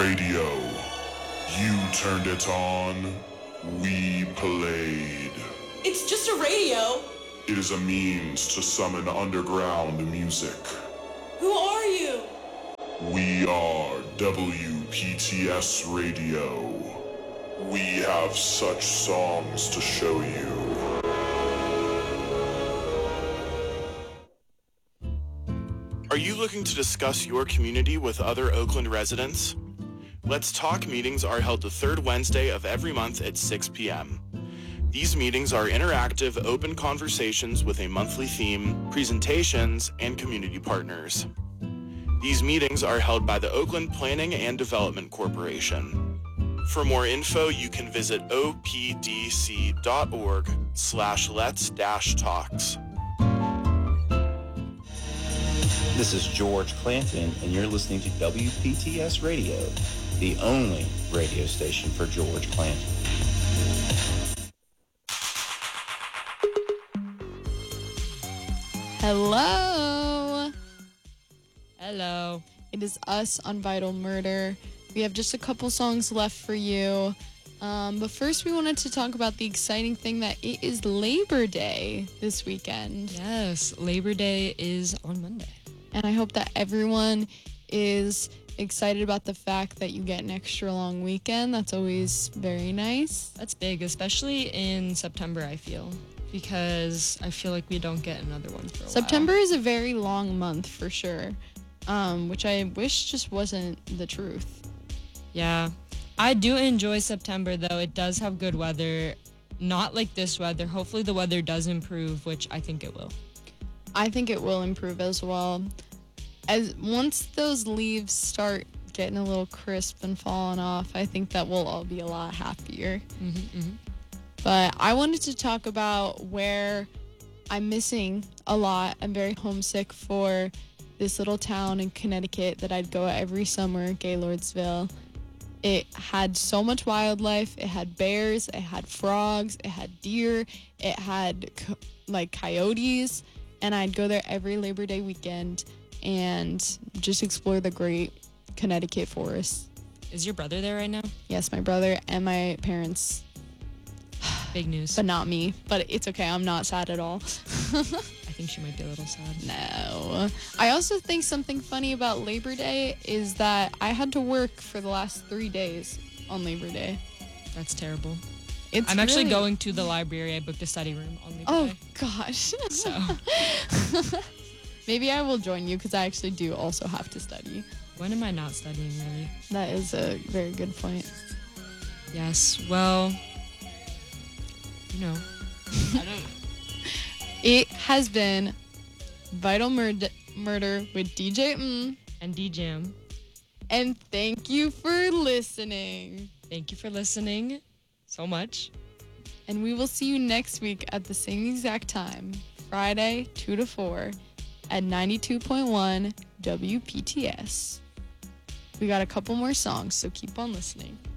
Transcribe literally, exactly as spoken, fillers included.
Radio. You turned it on, we played. It's just a radio. It is a means to summon underground music. Who are you? We are W P T S Radio. We have such songs to show you. Are you looking to discuss your community with other Oakland residents? Let's Talk meetings are held the third Wednesday of every month at six p.m. These meetings are interactive, open conversations with a monthly theme, presentations, and community partners. These meetings are held by the Oakland Planning and Development Corporation. For more info, you can visit o p d c dot org slash let's dash talks. This is George Clanton, and you're listening to W P T S Radio, the only radio station for George Clanton. Hello. Hello. It is us on Vital Murder. We have just a couple songs left for you. Um, but first we wanted to talk about the exciting thing that it is Labor Day this weekend. Yes, Labor Day is on Monday. And I hope that everyone is excited about the fact that you get an extra long weekend. That's always very nice. That's big, especially in September, I feel. Because I feel like we don't get another one for a September while. is a very long month for sure. Um, which I wish just wasn't the truth. Yeah. I do enjoy September, though. It does have good weather. Not like this weather. Hopefully the weather does improve, which I think it will. I think it will improve as well. As once those leaves start getting a little crisp and falling off, I think that we'll all be a lot happier. Mm-hmm, mm-hmm. But I wanted to talk about where I'm missing a lot. I'm very homesick for this little town in Connecticut that I'd go every summer, Gaylordsville. It had so much wildlife. It had bears, it had frogs, it had deer, it had co- like coyotes, and I'd go there every Labor Day weekend and just explore the great Connecticut forest. Is your brother there right now? Yes, my brother and my parents. Big news. But not me. But it's okay. I'm not sad at all. I think she might be a little sad. No. I also think something funny about Labor Day is that I had to work for the last three days on Labor Day. That's terrible. It's I'm actually really... going to the library. I booked a study room on Labor oh, Day. Oh, gosh. So. Maybe I will join you because I actually do also have to study. When am I not studying, really? That is a very good point. Yes. Well, you know. I don't It has been Vital Murd- Murder with D J M and D Jam. And thank you for listening. Thank you for listening so much. And we will see you next week at the same exact time, Friday, two to four, at ninety-two point one W P T S. We got a couple more songs, so keep on listening.